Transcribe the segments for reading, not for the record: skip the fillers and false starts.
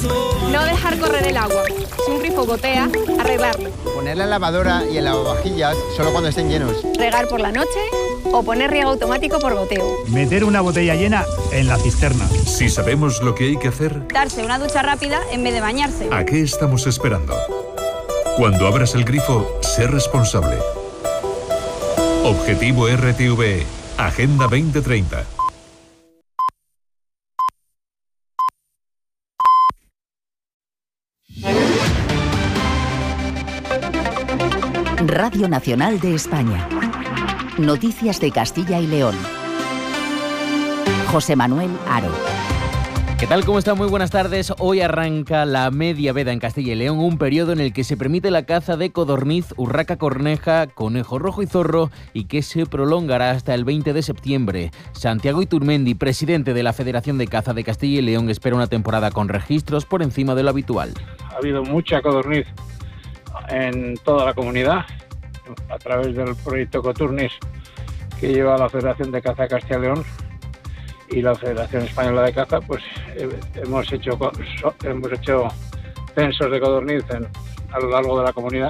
No dejar correr el agua. Si un grifo gotea, arreglarlo. Poner la lavadora y el lavavajillas solo cuando estén llenos. Regar por la noche o poner riego automático por goteo. Meter una botella llena en la cisterna. Si sabemos lo que hay que hacer, Darse una ducha rápida en vez de bañarse. ¿a qué estamos esperando? Cuando abras el grifo, sé responsable. Objetivo RTV, Agenda 2030. Radio Nacional de España. Noticias de Castilla y León. José Manuel Haro. ¿Qué tal? ¿Cómo está? Muy buenas tardes. Hoy arranca la media veda en Castilla y León, un periodo en el que se permite la caza de codorniz, urraca corneja, conejo rojo y zorro y que se prolongará hasta el 20 de septiembre. Santiago Iturmendi, presidente de la Federación de Caza de Castilla y León, espera una temporada con registros por encima de lo habitual. Ha habido mucha codorniz en toda la comunidad a través del proyecto Coturnis que lleva la Federación de Caza de Castilla y León y la Federación Española de Caza. Pues hemos hecho censos de codorniz a lo largo de la comunidad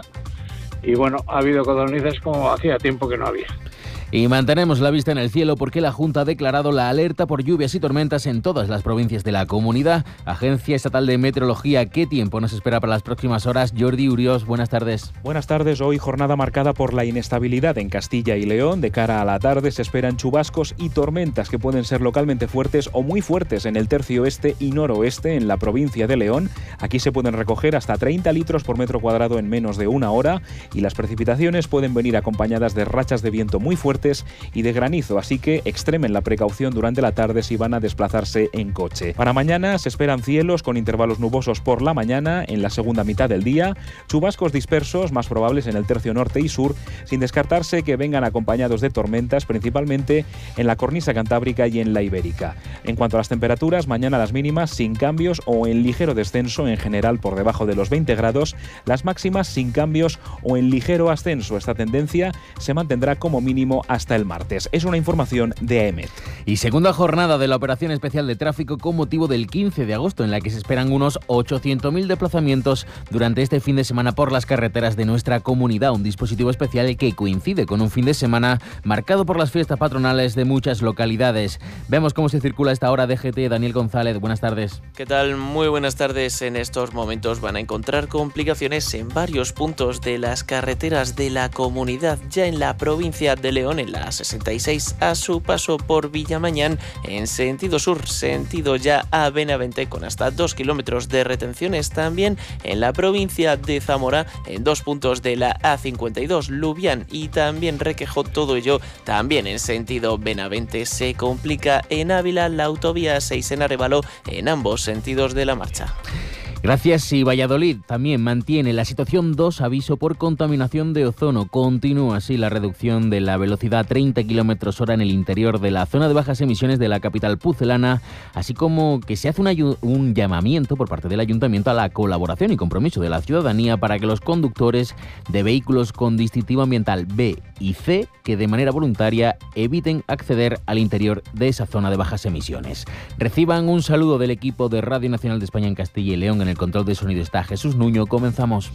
y bueno, ha habido codornices como hacía tiempo que no había. Y mantenemos la vista en el cielo porque la Junta ha declarado la alerta por lluvias y tormentas en todas las provincias de la comunidad. Agencia Estatal de Meteorología, ¿qué tiempo nos espera para las próximas horas? Jordi Urios, buenas tardes. Buenas tardes. Hoy jornada marcada por la inestabilidad en Castilla y León. De cara a la tarde se esperan chubascos y tormentas que pueden ser localmente fuertes o muy fuertes en el tercio este y noroeste en la provincia de León. Aquí se pueden recoger hasta 30 litros por metro cuadrado en menos de una hora y las precipitaciones pueden venir acompañadas de rachas de viento muy fuertes y de granizo, así que extremen la precaución durante la tarde si van a desplazarse en coche. Para mañana se esperan cielos con intervalos nubosos por la mañana, en la segunda mitad del día, chubascos dispersos más probables en el tercio norte y sur, sin descartarse que vengan acompañados de tormentas, principalmente en la cornisa cantábrica y en la ibérica. En cuanto a las temperaturas, mañana las mínimas sin cambios o en ligero descenso, en general por debajo de los 20 grados, las máximas sin cambios o en ligero ascenso. Esta tendencia se mantendrá como mínimo hasta el martes. Es una información de AEMET. Y segunda jornada de la operación especial de tráfico con motivo del 15 de agosto, en la que se esperan unos 800.000 desplazamientos durante este fin de semana por las carreteras de nuestra comunidad. Un dispositivo especial que coincide con un fin de semana marcado por las fiestas patronales de muchas localidades. Vemos cómo se circula a esta hora. DGT, Daniel González, buenas tardes. ¿Qué tal? Muy buenas tardes. En estos momentos van a encontrar complicaciones en varios puntos de las carreteras de la comunidad, ya en la provincia de León, en la 66 a su paso por Villamañán en sentido sur, sentido ya a Benavente, con hasta 2 kilómetros de retenciones. También en la provincia de Zamora, en 2 puntos de la A52, Lubián y también Requejo, todo ello también en sentido Benavente. Se complica en Ávila la autovía 6 en Arévalo en ambos sentidos de la marcha. Gracias. Y Valladolid también mantiene la situación 2, aviso por contaminación de ozono. Continúa así la reducción de la velocidad a 30 km/h en el interior de la zona de bajas emisiones de la capital pucelana, así como que se hace un llamamiento por parte del ayuntamiento a la colaboración y compromiso de la ciudadanía para que los conductores de vehículos con distintivo ambiental B y C, que de manera voluntaria eviten acceder al interior de esa zona de bajas emisiones. Reciban un saludo del equipo de Radio Nacional de España en Castilla y León. En el control de sonido está Jesús Nuño. Comenzamos.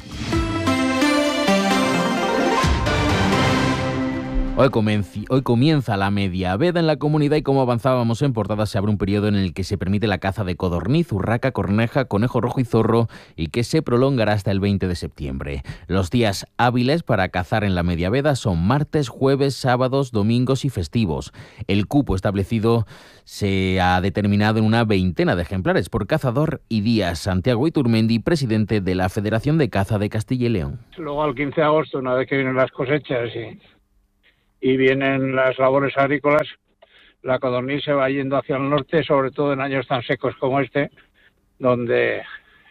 Hoy comienza la media veda en la comunidad y, como avanzábamos en portada, se abre un periodo en el que se permite la caza de codorniz, urraca, corneja, conejo rojo y zorro y que se prolongará hasta el 20 de septiembre. Los días hábiles para cazar en la media veda son martes, jueves, sábados, domingos y festivos. El cupo establecido se ha determinado en una veintena de ejemplares por cazador y días. Santiago Iturmendi, presidente de la Federación de Caza de Castilla y León. Luego al 15 de agosto, una vez que vienen las cosechas y vienen las labores agrícolas, la codorniz se va yendo hacia el norte, sobre todo en años tan secos como este, donde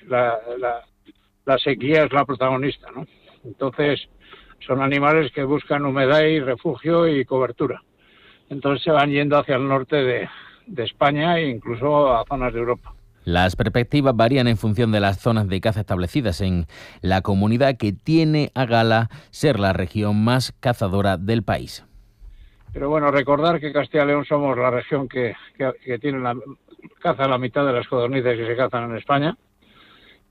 la sequía es la protagonista, ¿no? Entonces, son animales que buscan humedad y refugio y cobertura. Entonces se van yendo hacia el norte de España e incluso a zonas de Europa. Las perspectivas varían en función de las zonas de caza establecidas en la comunidad, que tiene a gala ser la región más cazadora del país. Pero bueno, recordar que Castilla y León somos la región que tiene caza la mitad de las codornices que se cazan en España.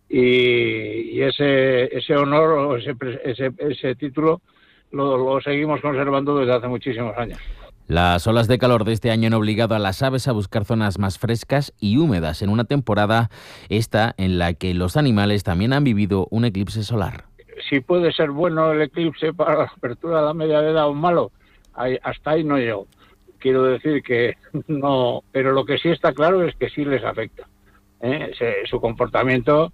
y ese honor o ese título lo seguimos conservando desde hace muchísimos años. Las olas de calor de este año han obligado a las aves a buscar zonas más frescas y húmedas en una temporada esta en la que los animales también han vivido un eclipse solar. Si puede ser bueno el eclipse para la apertura de la media edad o malo, hasta ahí no llego. Quiero decir que no, pero lo que sí está claro es que sí les afecta. Su comportamiento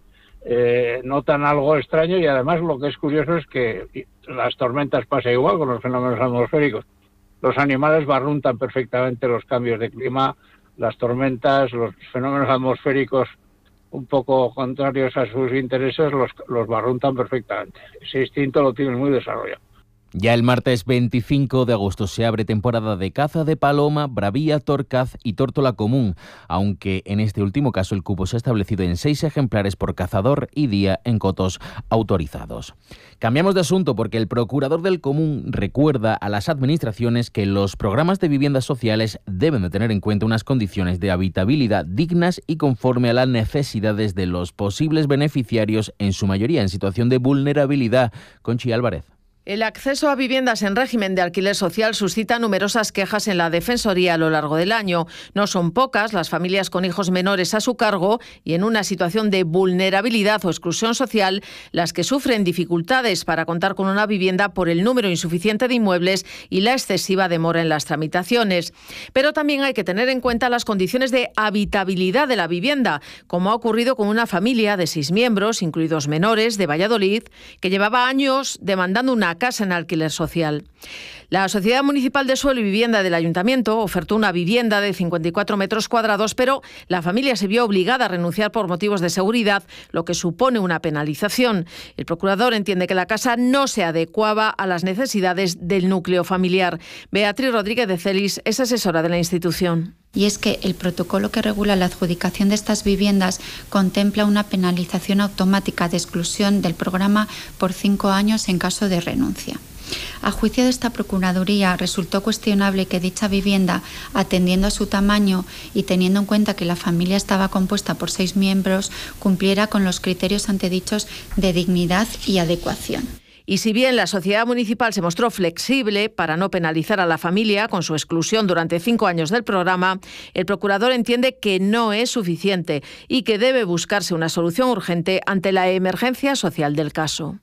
notan algo extraño y además lo que es curioso es que las tormentas pasa igual con los fenómenos atmosféricos. Los animales barruntan perfectamente los cambios de clima, las tormentas, los fenómenos atmosféricos un poco contrarios a sus intereses los barruntan perfectamente. Ese instinto lo tienen muy desarrollado. Ya el martes 25 de agosto se abre temporada de caza de paloma, bravía, torcaz y tórtola común, aunque en este último caso el cupo se ha establecido en 6 ejemplares por cazador y día en cotos autorizados. Cambiamos de asunto porque el procurador del común recuerda a las administraciones que los programas de viviendas sociales deben de tener en cuenta unas condiciones de habitabilidad dignas y conforme a las necesidades de los posibles beneficiarios, en su mayoría en situación de vulnerabilidad. Conchi Álvarez. El acceso a viviendas en régimen de alquiler social suscita numerosas quejas en la Defensoría a lo largo del año. No son pocas las familias con hijos menores a su cargo y en una situación de vulnerabilidad o exclusión social las que sufren dificultades para contar con una vivienda por el número insuficiente de inmuebles y la excesiva demora en las tramitaciones. Pero también hay que tener en cuenta las condiciones de habitabilidad de la vivienda, como ha ocurrido con una familia de 6 miembros, incluidos menores, de Valladolid, que llevaba años demandando una casa en alquiler social. La Sociedad Municipal de Suelo y Vivienda del Ayuntamiento ofertó una vivienda de 54 metros cuadrados, pero la familia se vio obligada a renunciar por motivos de seguridad, lo que supone una penalización. El procurador entiende que la casa no se adecuaba a las necesidades del núcleo familiar. Beatriz Rodríguez de Celis es asesora de la institución. Y es que el protocolo que regula la adjudicación de estas viviendas contempla una penalización automática de exclusión del programa por 5 años en caso de renuncia. A juicio de esta Procuraduría, resultó cuestionable que dicha vivienda, atendiendo a su tamaño y teniendo en cuenta que la familia estaba compuesta por 6 miembros, cumpliera con los criterios antedichos de dignidad y adecuación. Y si bien la sociedad municipal se mostró flexible para no penalizar a la familia con su exclusión durante 5 años del programa, el procurador entiende que no es suficiente y que debe buscarse una solución urgente ante la emergencia social del caso.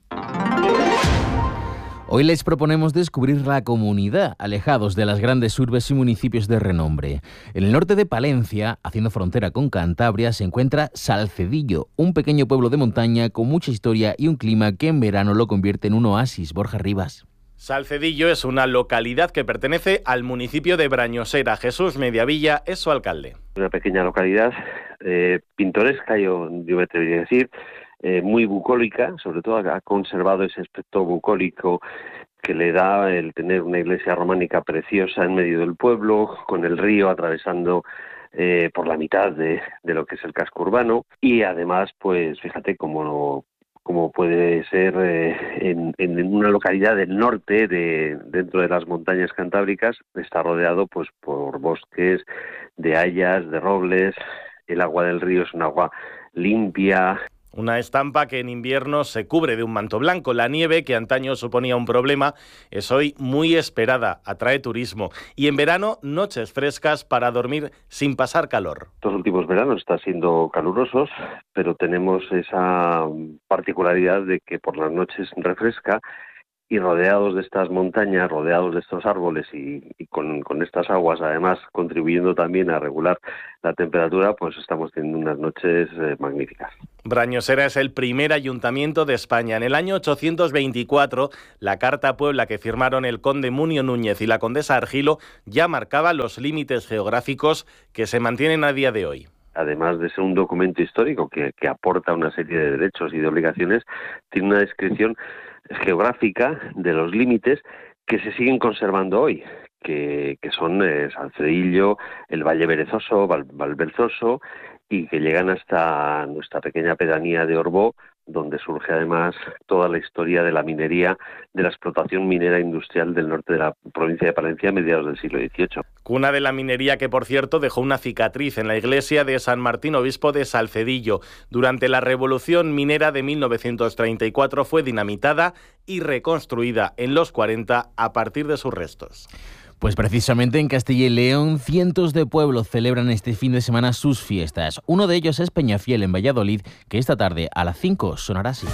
Hoy les proponemos descubrir la comunidad, alejados de las grandes urbes y municipios de renombre. En el norte de Palencia, haciendo frontera con Cantabria, se encuentra Salcedillo, un pequeño pueblo de montaña con mucha historia y un clima que en verano lo convierte en un oasis. Borja Rivas. Salcedillo es una localidad que pertenece al municipio de Brañosera. Jesús Mediavilla es su alcalde. Una pequeña localidad pintoresca, yo me atrevería a decir, muy bucólica, sobre todo ha conservado ese aspecto bucólico que le da el tener una iglesia románica preciosa en medio del pueblo, con el río atravesando por la mitad de lo que es el casco urbano, y además, pues fíjate como puede ser en una localidad del norte, dentro de las montañas cantábricas, está rodeado pues por bosques de hayas, de robles. El agua del río es un agua limpia. Una estampa que en invierno se cubre de un manto blanco. La nieve, que antaño suponía un problema, es hoy muy esperada, atrae turismo. Y en verano, noches frescas para dormir sin pasar calor. Estos últimos veranos están siendo calurosos, pero tenemos esa particularidad de que por las noches refresca, y rodeados de estas montañas, rodeados de estos árboles y con estas aguas, además contribuyendo también a regular la temperatura, pues estamos teniendo unas noches magníficas. Brañosera es el primer ayuntamiento de España. En el año 824, la Carta a Puebla que firmaron el conde Munio Núñez y la condesa Argilo ya marcaba los límites geográficos que se mantienen a día de hoy. Además de ser un documento histórico que aporta una serie de derechos y de obligaciones, tiene una descripción geográfica de los límites que se siguen conservando hoy, que son Salcedillo, el Valle Berezoso, Valverzoso, y que llegan hasta nuestra pequeña pedanía de Orbó, donde surge además toda la historia de la minería, de la explotación minera industrial del norte de la provincia de Palencia a mediados del siglo XVIII. Cuna de la minería que, por cierto, dejó una cicatriz en la iglesia de San Martín Obispo de Salcedillo. Durante la Revolución Minera de 1934 fue dinamitada y reconstruida en los 40 a partir de sus restos. Pues precisamente en Castilla y León, cientos de pueblos celebran este fin de semana sus fiestas. Uno de ellos es Peñafiel, en Valladolid, que esta tarde a las 5 sonará así.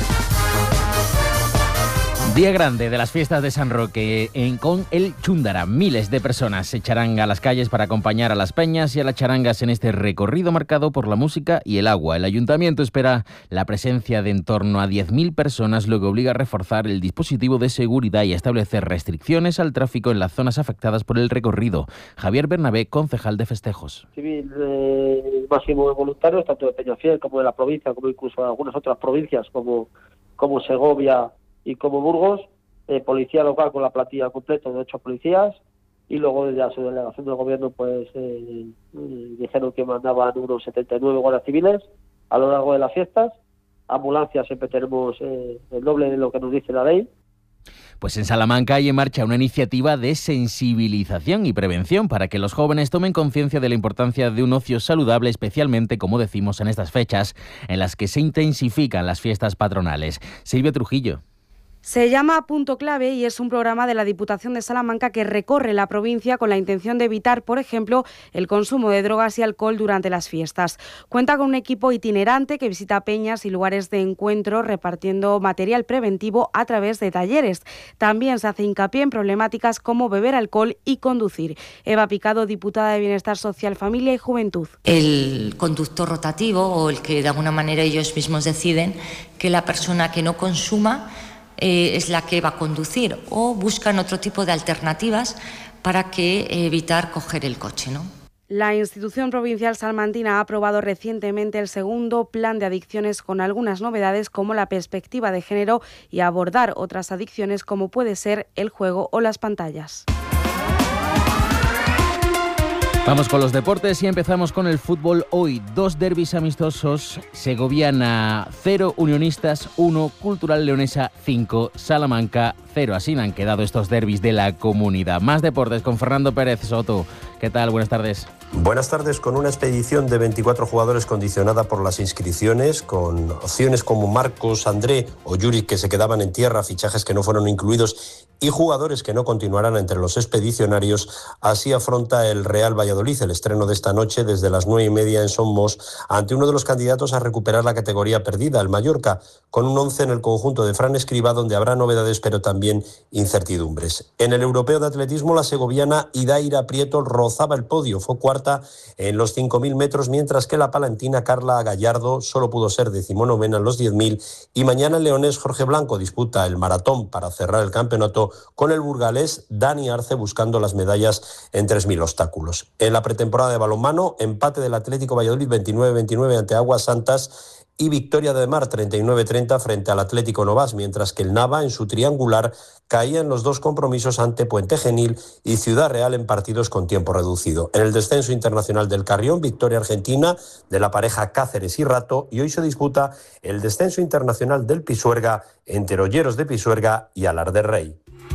Día grande de las fiestas de San Roque con el Chúndara. Miles de personas se echarán a las calles para acompañar a las peñas y a las charangas en este recorrido marcado por la música y el agua. El ayuntamiento espera la presencia de en torno a 10.000 personas, lo que obliga a reforzar el dispositivo de seguridad y a establecer restricciones al tráfico en las zonas afectadas por el recorrido. Javier Bernabé, concejal de festejos. Civil máximo de voluntarios, tanto de Peñafiel como de la provincia, como incluso de algunas otras provincias como Segovia y como Burgos, policía local con la plantilla completa de 8 policías, y luego desde la subdelegación del gobierno pues dijeron que mandaban unos 79 guardias civiles a lo largo de las fiestas. Ambulancias siempre tenemos el doble de lo que nos dice la ley. Pues en Salamanca hay en marcha una iniciativa de sensibilización y prevención para que los jóvenes tomen conciencia de la importancia de un ocio saludable, especialmente, como decimos, en estas fechas en las que se intensifican las fiestas patronales. Silvia Trujillo. Se llama Punto Clave y es un programa de la Diputación de Salamanca que recorre la provincia con la intención de evitar, por ejemplo, el consumo de drogas y alcohol durante las fiestas. Cuenta con un equipo itinerante que visita peñas y lugares de encuentro repartiendo material preventivo a través de talleres. También se hace hincapié en problemáticas como beber alcohol y conducir. Eva Picado, diputada de Bienestar Social, Familia y Juventud. El conductor rotativo, o el que de alguna manera ellos mismos deciden que la persona que no consuma es la que va a conducir, o buscan otro tipo de alternativas para evitar coger el coche, ¿no? La institución provincial salmantina ha aprobado recientemente el segundo plan de adicciones con algunas novedades como la perspectiva de género y abordar otras adicciones como puede ser el juego o las pantallas. Vamos con los deportes y empezamos con el fútbol. Hoy 2 derbis amistosos: Segoviana 0, Unionistas 1, Cultural Leonesa 5, Salamanca 0. Así han quedado estos derbis de la comunidad. Más deportes con Fernando Pérez Soto. ¿Qué tal? Buenas tardes. Buenas tardes. Con una expedición de 24 jugadores condicionada por las inscripciones, con opciones como Marcos, André o Yuri que se quedaban en tierra, fichajes que no fueron incluidos y jugadores que no continuarán entre los expedicionarios, así afronta el Real Valladolid el estreno de esta noche desde las 9:30 en Somos ante uno de los candidatos a recuperar la categoría perdida, el Mallorca, con un 11 en el conjunto de Fran Escribá, donde habrá novedades pero también incertidumbres. En el europeo de atletismo, la segoviana Idaira Prieto rozaba el podio, fue cuarta en los 5.000 metros, mientras que la palantina Carla Gallardo solo pudo ser 19ª en los 10.000, y mañana el leonés Jorge Blanco disputa el maratón para cerrar el campeonato con el burgalés Dani Arce buscando las medallas en 3.000 obstáculos. En la pretemporada de balonmano, empate del Atlético Valladolid 29-29 ante Aguas Santas y victoria de Mar 39-30 frente al Atlético Novas, mientras que el Nava en su triangular caía en los 2 compromisos ante Puente Genil y Ciudad Real en partidos con tiempo reducido. En el descenso internacional del Carrión, victoria argentina de la pareja Cáceres y Rato, y hoy se disputa el descenso internacional del Pisuerga entre Olleros de Pisuerga y Alar del Rey.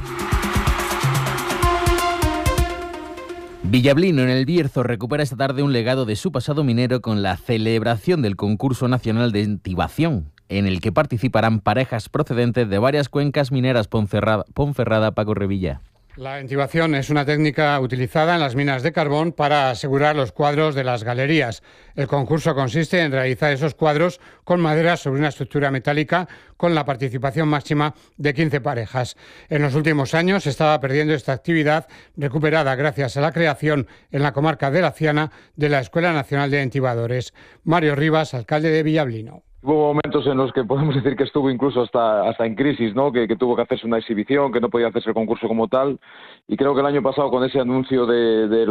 Villablino, en el Bierzo, recupera esta tarde un legado de su pasado minero con la celebración del concurso nacional de entibación, en el que participarán parejas procedentes de varias cuencas mineras. Ponferrada, Paco Revilla. La entibación es una técnica utilizada en las minas de carbón para asegurar los cuadros de las galerías. El concurso consiste en realizar esos cuadros con madera sobre una estructura metálica con la participación máxima de 15 parejas. En los últimos años se estaba perdiendo esta actividad, recuperada gracias a la creación en la comarca de Laciana de la Escuela Nacional de Entibadores. Mario Rivas, alcalde de Villablino. Hubo momentos en los que podemos decir que estuvo incluso hasta en crisis, ¿no? Que tuvo que hacerse una exhibición, que no podía hacerse el concurso como tal. Y creo que el año pasado, con ese anuncio de